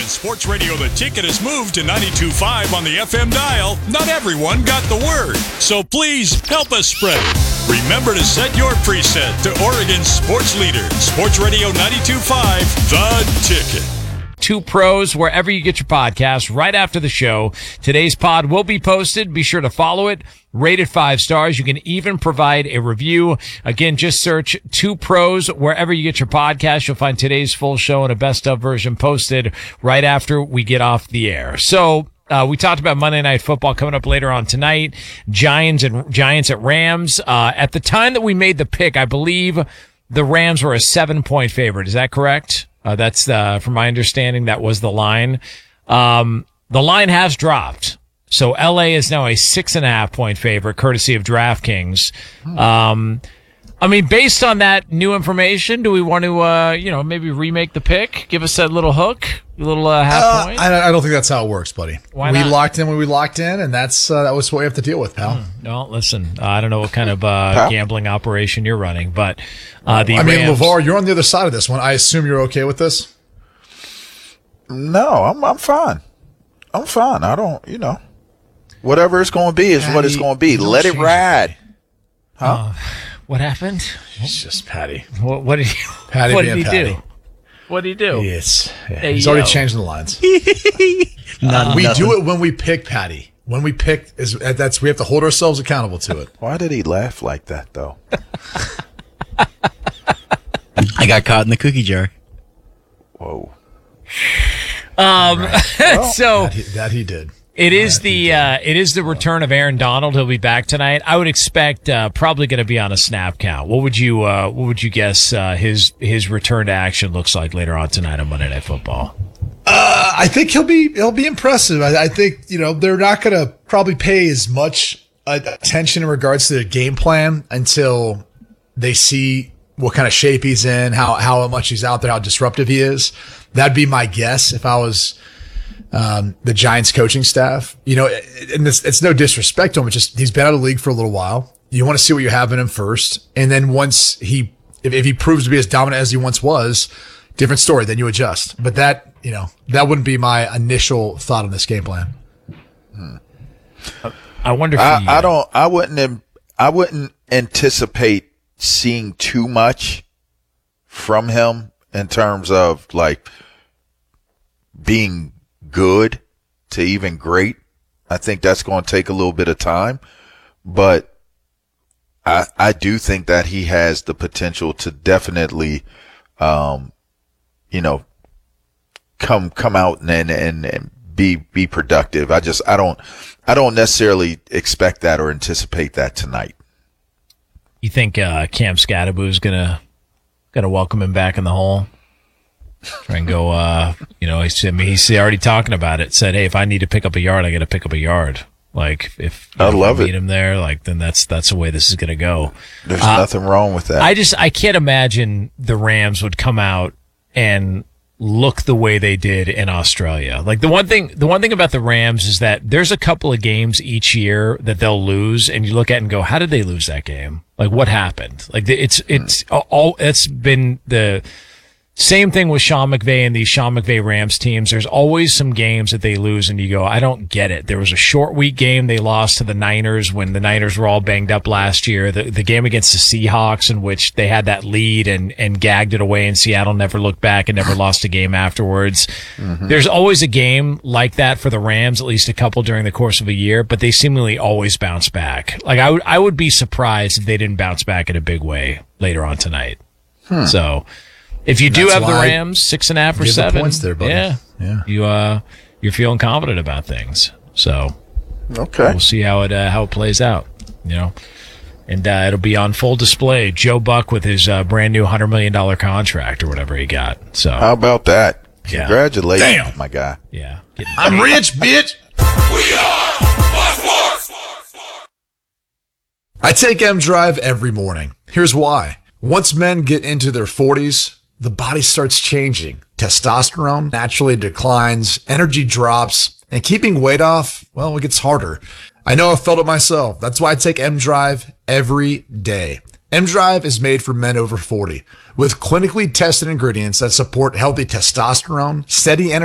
Sports Radio The Ticket has moved to 92.5 on the FM dial. Not everyone got the word, so please help us spread it. Remember to set your preset to Oregon's sports leader, Sports Radio 92.5, The Ticket. Two Pros, wherever you get your podcasts, right after the show. Today's pod will be posted. Be sure to follow it. Rate it 5 stars. You can even provide a review. Again, just search Two Pros wherever you get your podcast. You'll find today's full show and a best of version posted right after we get off the air. So, we talked about Monday Night Football coming up later on tonight. Giants at Rams. At the time that we made the pick, I believe the Rams were a 7-point favorite. Is that correct? That's from my understanding, that was the line. The line has dropped. So LA is now a 6.5-point favorite, courtesy of DraftKings. I mean, based on that new information, do we want to, maybe remake the pick? Give us that little hook, a little half point? I don't think that's how it works, buddy. Why we not? locked in when we locked in, and that was what we have to deal with, pal. No, listen, I don't know what kind of gambling operation you're running, but Rams. LeVar, you're on the other side of this one. I assume you're okay with this? No, I'm fine. I'm fine. I don't, whatever it's going to be is Patty, what it's going to be. Let it ride. Huh? What happened? It's just Patty. What did he Patty What being did he Patty. do? What did he do? He's already changing the lines. We do it when we pick Patty. When we pick, we have to hold ourselves accountable to it. Why did he laugh like that, though? I got caught in the cookie jar. Whoa. So that he did. it is the return of Aaron Donald. He'll be back tonight. I would expect probably going to be on a snap count. What would you guess his return to action looks like later on tonight on Monday Night Football? I think he'll be impressive. I think they're not going to probably pay as much attention in regards to their game plan until they see what kind of shape he's in, how much he's out there, how disruptive he is. That'd be my guess if I was the Giants coaching staff. And it's no disrespect to him. It's just he's been out of the league for a little while. You want to see what you have in him first, and then once if he proves to be as dominant as he once was, different story. Then you adjust. But that wouldn't be my initial thought on this game plan. I wonder if I wouldn't anticipate seeing too much from him in terms of like being good to even great. I think that's going to take a little bit of time, but I do think that he has the potential to definitely, come out and be productive. I don't necessarily expect that or anticipate that tonight. You think Cam Scadaboo's gonna welcome him back in the hole? Try and go. He's already talking about it. Said, hey, if I need to pick up a yard, I got to pick up a yard. Like if I love meet him there, like then that's the way this is gonna go. There's nothing wrong with that. I can't imagine the Rams would come out and look the way they did in Australia. Like the one thing about the Rams is that there's a couple of games each year that they'll lose, and you look at it and go, how did they lose that game? Like what happened? Like it's been the same thing with Sean McVay and these Sean McVay Rams teams. There's always some games that they lose and you go, I don't get it. There was a short week game they lost to the Niners when the Niners were all banged up last year. The game against the Seahawks in which they had that lead and gagged it away, and Seattle never looked back and never lost a game afterwards. Mm-hmm. There's always a game like that for the Rams, at least a couple during the course of a year, but they seemingly always bounce back. Like I would be surprised if they didn't bounce back in a big way later on tonight. So if you do have the Rams 6.5 or 7, points there, buddy. Yeah. You're feeling confident about things. So okay, we'll see how it plays out. And it'll be on full display. Joe Buck with his brand new $100 million contract or whatever he got. So how about that? Yeah. Congratulations, my guy. Yeah, I'm rich, bitch. We are Sports. I take M Drive every morning. Here's why. Once men get into their 40s, the body starts changing. Testosterone naturally declines, energy drops, and keeping weight off, well, it gets harder. I know I've felt it myself. That's why I take M Drive every day. M Drive is made for men over 40 with clinically tested ingredients that support healthy testosterone, steady energy,